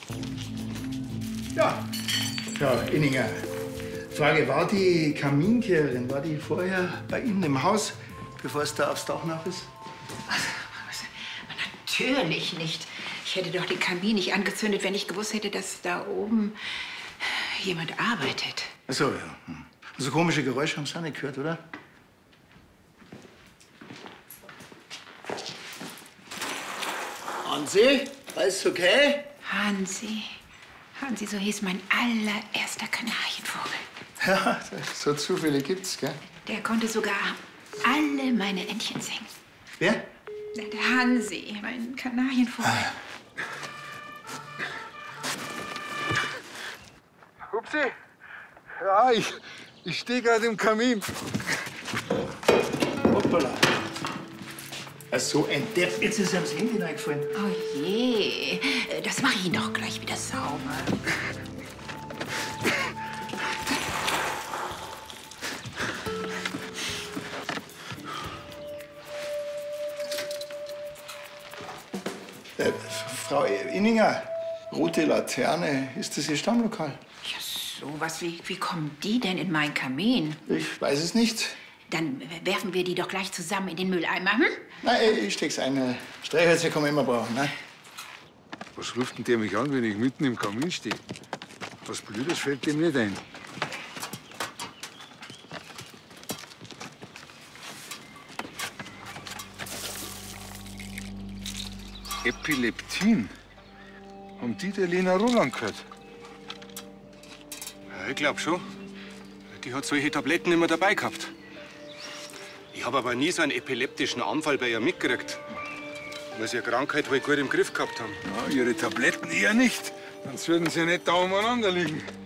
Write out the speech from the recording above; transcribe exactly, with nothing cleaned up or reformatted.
Ja, Frau Inninger. Frage, war die Kaminkehrerin, war die vorher bei Ihnen im Haus, bevor es da aufs Dach hinauf ist? Natürlich nicht. Ich hätte doch den Kamin nicht angezündet, wenn ich gewusst hätte, dass da oben jemand arbeitet. Ach so, ja. Hm. So komische Geräusche haben Sie auch nicht gehört, oder? Hansi, alles okay? Hansi. Hansi, so hieß mein allererster Kanarienvogel. Ja, so Zufälle gibt's, gell? Der konnte sogar alle meine Entchen singen. Wer? Der Hansi, mein Kanarienvogel. Ah. Upsi. Ja, ich, ich stehe gerade im Kamin. Hoppala. Ach so ein Depp. Jetzt ist ihm das Handy reingefallen. Oh je, das mache ich ihn doch gleich wieder sauber. Äh, Frau Inninger, Rote Laterne, ist das Ihr Stammlokal? Ja, sowas, wie, wie kommen die denn in meinen Kamin? Ich weiß es nicht. Dann werfen wir die doch gleich zusammen in den Mülleimer, hm? Nein, ich steck's ein. Streichhölzer kann man immer brauchen, ne? Was ruft denn der mich an, wenn ich mitten im Kamin stehe? Was Blödes fällt dem nicht ein. Epileptin. Haben die der Lena Roland gehört? Ja, ich glaub schon. Die hat solche Tabletten immer dabei gehabt. Ich habe aber nie so einen epileptischen Anfall bei ihr mitgekriegt. Weil sie eine Krankheit wohl gut im Griff gehabt haben. Ja, ihre Tabletten eher nicht. Sonst würden sie ja nicht da umeinander liegen.